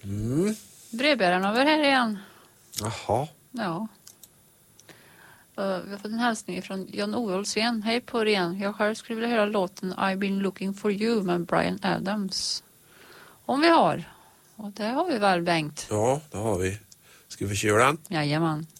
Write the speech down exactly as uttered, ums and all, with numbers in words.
Mm. Brevbäraren över här igen. Jaha. Ja. Uh, vi har fått en hälsning från Jan Olsén. Hej på er igen. Jag själv skulle vilja höra låten I've been looking for you med Bryan Adams. Om vi har. Och det har vi väl, Bengt? Ja, det har vi. Ska vi köra den? Jajamän.